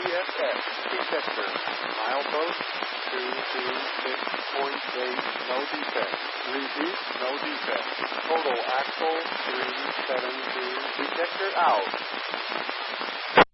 CSX detector. Milepost 226.8, no defect. Repeat, no defect. Total axle 372, detector out.